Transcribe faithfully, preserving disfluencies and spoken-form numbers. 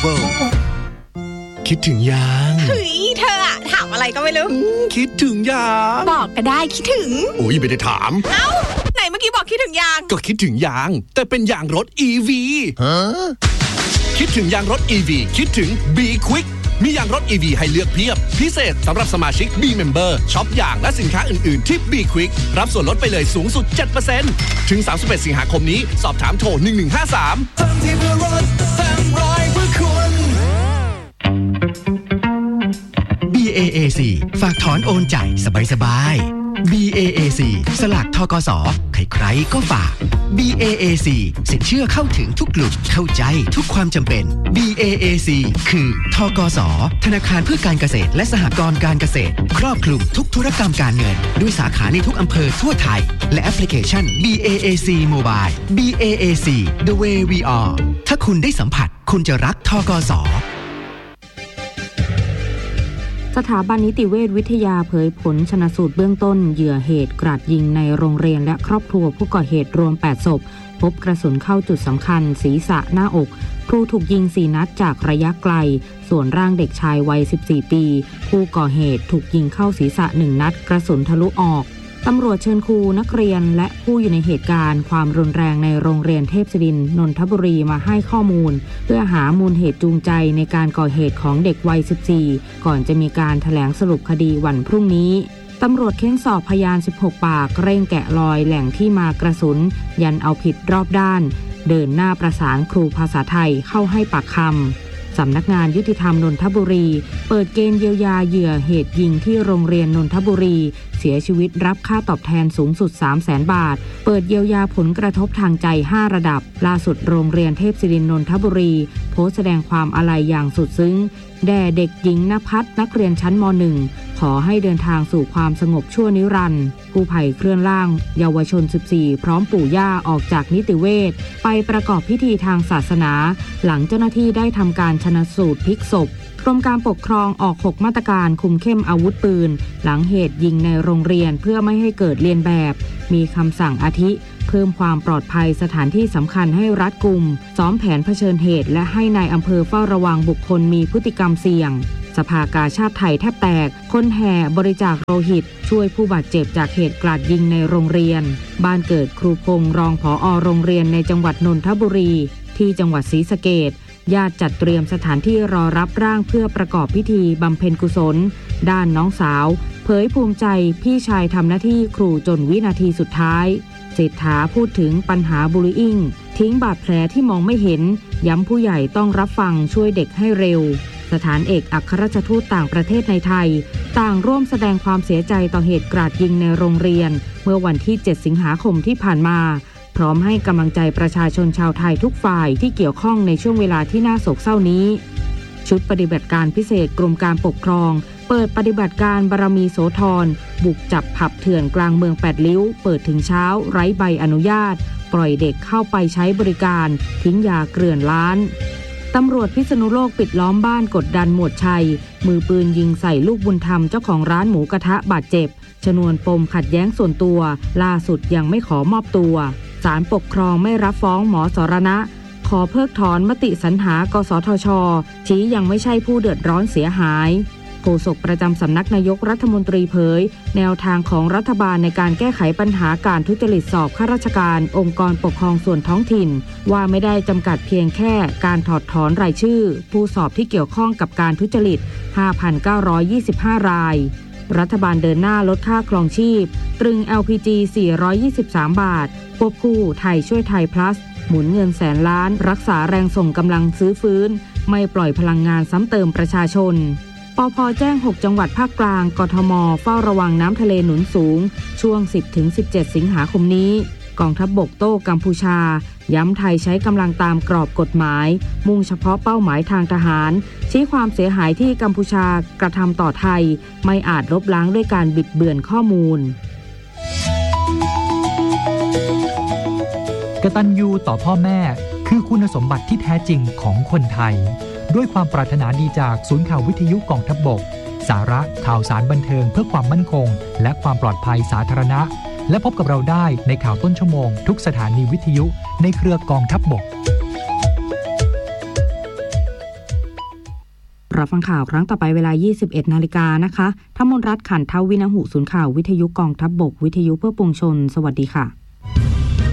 Travel คิดถึงยังเฮ้ยเธออะถามอะไรก็ไม่รู้คิดถึงยังบอกก็ได้คิดถึงโอ้ยไม่ได้ถามเอ้าไหนเมื่อกี้บอกคิดถึงยางก็คิดถึงยางแต่เป็นยางรถ อี วี ฮะคิดถึงยางรถ อี วี คิดถึง B Quick มียางรถ อี วี ให้เลือกเพียบพิเศษสำหรับสมาชิก B Member ช็อปยางและสินค้าอื่นๆที่ B Quick รับส่วนลดไปเลยสูงสุด เจ็ดเปอร์เซ็นต์ ถึงสามสิบเอ็ดสิงหาคมนี้สอบถามโทรหนึ่งหนึ่งห้าสามเติมที่เพื่อรถเต็มร้อยเพื่อคุณบี เอ เอ ซี ฝากถอนโอนจ่ายสบายๆ บี เอ เอ ซี สลากธกส.ใครๆก็ฝาก บี เอ เอ ซี สินเชื่อเข้าถึงทุกกลุ่มเข้าใจทุกความจำเป็น บี เอ เอ ซี คือธกส.ธนาคารเพื่อการเกษตรและสหกรณ์การเกษตรครอบคลุมทุกธุรกรรมการเงินด้วยสาขาในทุกอำเภอทั่วไทยและแอปพลิเคชัน บี เอ เอ ซี Mobile บี เอ เอ ซี The way we are ถ้าคุณได้สัมผัสคุณจะรักธกส. สถาบันนิติเวชวิทยาเผยผลชันสูตรเบื้องต้นเหยื่อเหตุกราดยิงในโรงเรียนและครอบครัวผู้ก่อเหตุรวมแปดศพพบกระสุนเข้าจุดสำคัญศีรษะหน้าอกครูถูกยิงสี่นัดจากระยะไกลส่วนร่างเด็กชายวัยสิบสี่ปีผู้ก่อเหตุถูกยิงเข้าศีรษะหนึ่งนัดกระสุนทะลุออกตำรวจเชิญครูนักเรียนและผู้อยู่ในเหตุการณ์ความรุนแรงในโรงเรียนเทพศิรินทร์นนทบุรีมาให้ข้อมูลเพื่อหามูลเหตุจูงใจในการก่อเหตุของเด็กวัยสิบสี่ก่อนจะมีการแถลงสรุปคดีวันพรุ่งนี้ตำรวจเค้นสอบพยานสิบหกปากเร่งแกะรอยแหล่งที่มากระสุนยันเอาผิดรอบด้านเดินหน้าประสานครูภาษาไทยเข้าให้ปากคำสำนักงานยุติธรรมนนทบุรีเปิดเกณฑ์เยียวยาเหยื่อเหตุยิงที่โรงเรียนนนทบุรีเสียชีวิตรับค่าตอบแทนสูงสุด สามแสน บาทเปิดเยียวยาผลกระทบทางใจห้าระดับล่าสุดโรงเรียนเทพศิรินทร์นนทบุรีโพสต์แสดงความอาลัยอย่างสุดซึ้งแด่เด็กหญิงณภัทรนักเรียนชั้นม หนึ่ง ขอให้เดินทางสู่ความสงบชั่วนิรันดร์กู้ภัยเคลื่อนร่างเยาวชนสิบสี่พร้อมปู่ย่าออกจากนิติเวชไปประกอบพิธีทางศาสนาหลังเจ้าหน้าที่ได้ทำการชันสูตรพลิกศพกรมการปกครองออกหกมาตรการคุมเข้มอาวุธปืนหลังเหตุยิงในโรงเรียนเพื่อไม่ให้เกิดเลียนแบบมีคำสั่งอาทิเพิ่มความปลอดภัยสถานที่สำคัญให้รัดกุมซ้อมแผนเผชิญเหตุและให้นายอำเภอเฝ้าระวังบุคคลมีพฤติกรรมเสี่ยงสภากาชาดไทยแทบแตกคนแห่บริจาคโลหิตช่วยผู้บาดเจ็บจากเหตุกราดยิงในโรงเรียนบ้านเกิดครูพงษ์รองผอ.โรงเรียนในจังหวัดนนทบุรีที่จังหวัดศรีสะเกษญาติจัดเตรียมสถานที่รอรับร่างเพื่อประกอบพิธีบำเพ็ญกุศลด้านน้องสาวเผยภูมิใจพี่ชายทำหน้าที่ครูจนวินาทีสุดท้ายเศรษฐาพูดถึงปัญหาบูลลี่อิงทิ้งบาดแผลที่มองไม่เห็นย้ำผู้ใหญ่ต้องรับฟังช่วยเด็กให้เร็วสถานเอกอัครราชทูตต่างประเทศในไทยต่างร่วมแสดงความเสียใจต่อเหตุกราดยิงในโรงเรียนเมื่อวันที่เจ็ดสิงหาคมที่ผ่านมาพร้อมให้กำลังใจประชาชนชาวไทยทุกฝ่ายที่เกี่ยวข้องในช่วงเวลาที่น่าโศกเศร้านี้ชุดปฏิบัติการพิเศษกรมการปกครองเปิดปฏิบัติการบารมีโสธรบุกจับผับเถื่อนกลางเมืองแปดริ้วเปิดถึงเช้าไร้ใบอนุญาตปล่อยเด็กเข้าไปใช้บริการทิ้งยาเกลื่อนล้านตำรวจพิษณุโลกปิดล้อมบ้านกดดันหมวดชัยมือปืนยิงใส่ลูกบุญธรรมเจ้าของร้านหมูกระทะบาดเจ็บชนวนปมขัดแย้งส่วนตัวล่าสุดยังไม่ขอมอบตัวศาลปกครองไม่รับฟ้องหมอสรณะขอเพิกถอนมติสรรหากสทช.ชี้ยังไม่ใช่ผู้เดือดร้อนเสียหายโฆษกประจำสำนักนายกรัฐมนตรีเผยแนวทางของรัฐบาลในการแก้ไขปัญหาการทุจริตสอบข้าราชการองค์กรปกครองส่วนท้องถิ่นว่าไม่ได้จำกัดเพียงแค่การถอดถอนรายชื่อผู้สอบที่เกี่ยวข้องกับการทุจริต ห้าพันเก้าร้อยยี่สิบห้า รายรัฐบาลเดินหน้าลดค่าครองชีพตรึง แอล พี จี สี่ร้อยยี่สิบสาม บาทควบคู่ไทยช่วยไทย plus หมุนเงินแสนล้านรักษาแรงส่งกำลังซื้อฟื้นไม่ปล่อยพลังงานซ้ำเติมประชาชนปภ.แจ้งหกจังหวัดภาคกลางกทม.เฝ้าระวังน้ำทะเลหนุนสูงช่วง สิบถึงสิบเจ็ด สิงหาคมนี้กองทัพบกโต้กัมพูชาย้ำไทยใช้กำลังตามกรอบกฎหมายมุ่งเฉพาะเป้าหมายทางทหารชี้ความเสียหายที่กัมพูชากระทำต่อไทยไม่อาจลบล้างด้วยการบิดเบือนข้อมูลกตัญญูต่อพ่อแม่คือคุณสมบัติที่แท้จริงของคนไทยด้วยความปรารถนาดีจากศูนย์ข่าววิทยุกองทัพบกสาระข่าวสารบันเทิงเพื่อความมั่นคงและความปลอดภัยสาธารณะและพบกับเราได้ในข่าวต้นชั่วโมงทุกสถานีวิทยุในเครือกองทัพบกรับฟังข่าวครั้งต่อไปเวลา ยี่สิบเอ็ดนาฬิกานะคะธมนรัตน์ขันทวินหุศูนย์ข่าววิทยุกองทัพบกวิทยุเพื่อปวงชนสวัสดีค่ะ